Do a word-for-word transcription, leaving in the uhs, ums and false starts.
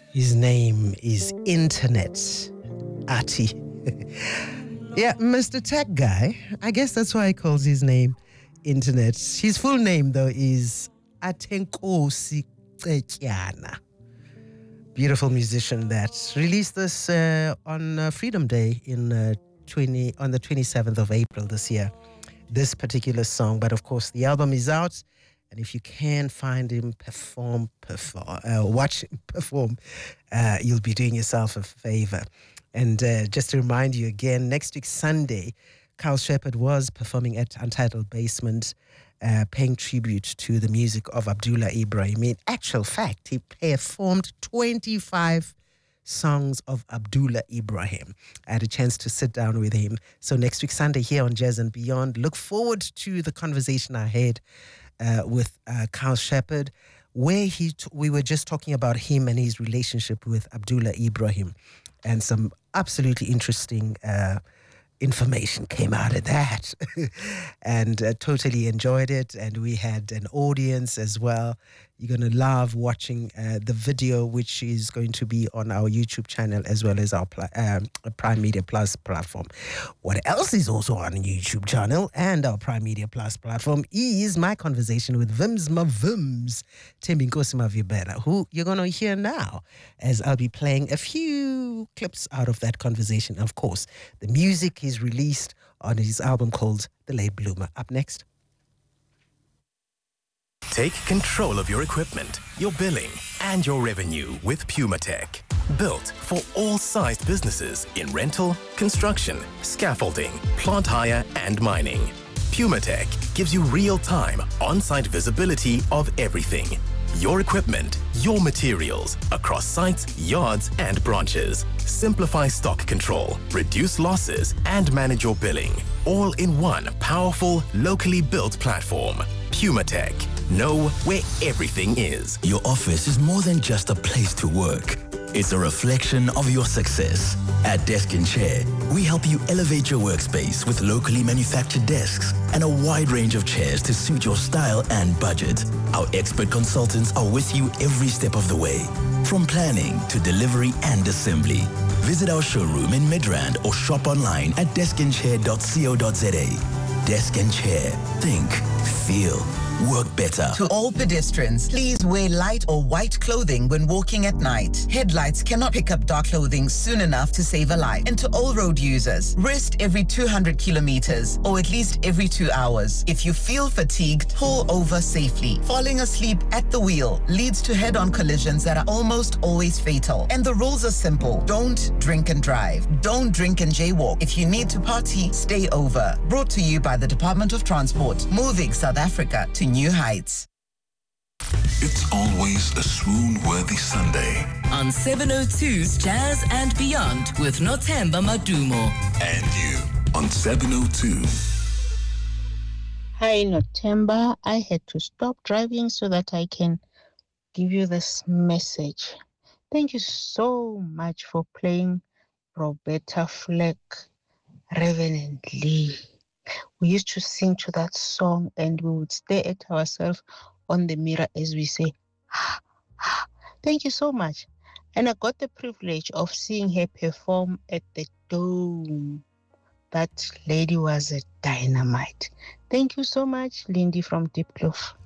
His name is Internet Ati. Yeah, Mister Tech Guy. I guess that's why he calls his name Internet. His full name, though, is Atenkosi Cetyana. Beautiful musician that released this uh, on uh, Freedom Day in uh, twenty on the twenty-seventh of April this year. This particular song, but of course the album is out, and if you can find him perform, perform, uh, watch him perform, uh, you'll be doing yourself a favor. And uh, just to remind you again, next week Sunday, Carl Shepard was performing at Untitled Basement, uh, paying tribute to the music of Abdullah Ibrahim. In actual fact, he performed twenty-five songs of Abdullah Ibrahim. I had a chance to sit down with him. So next week Sunday here on Jazz and Beyond, look forward to the conversation I had uh, with uh, Carl Shepard, where he t- we were just talking about him and his relationship with Abdullah Ibrahim, and some absolutely interesting uh, information came out of that. And uh, totally enjoyed it. And we had an audience as well. You're going to love watching uh, the video, which is going to be on our YouTube channel as well as our pl- um, Prime Media Plus platform. What else is also on the YouTube channel and our Prime Media Plus platform is my conversation with Vims Mavims, Thembinkosi Mavibela, who you're going to hear now, as I'll be playing a few clips out of that conversation. Of course, the music is released on his album called The Late Bloomer. Up next. Take control of your equipment, your billing, and your revenue with PumaTech. Built for all sized businesses in rental, construction, scaffolding, plant hire, and mining. PumaTech gives you real-time, on-site visibility of everything. Your equipment, your materials, across sites, yards, and branches. Simplify stock control, reduce losses, and manage your billing. All in one powerful, locally built platform. PumaTech. Know where everything is. Your office is more than just a place to work. It's a reflection of your success. At Desk and Chair, we help you elevate your workspace with locally manufactured desks and a wide range of chairs to suit your style and budget. Our expert consultants are with you every step of the way, from planning to delivery and assembly. Visit our showroom in Midrand or shop online at desk and chair dot co dot za. Desk and Chair. Think, feel, work better. To all pedestrians, please wear light or white clothing when walking at night. Headlights cannot pick up dark clothing soon enough to save a life. And to all road users, rest every two hundred kilometers or at least every two hours. If you feel fatigued, pull over safely. Falling asleep at the wheel leads to head-on collisions that are almost always fatal. And the rules are simple. Don't drink and drive. Don't drink and jaywalk. If you need to party, stay over. Brought to you by the Department of Transport, moving South Africa to new heights. It's always a swoon-worthy Sunday. On seven oh two's Jazz and Beyond with Nothemba Madumo. And you on seven oh two. Hi, Nothemba. I had to stop driving so that I can give you this message. Thank you so much for playing Roberta Fleck, Reverend Lee. We used to sing to that song and we would stare at ourselves on the mirror as we say, ah, ah. Thank you so much. And I got the privilege of seeing her perform at the Dome. That lady was a dynamite. Thank you so much, Lindy from Deep Kloof.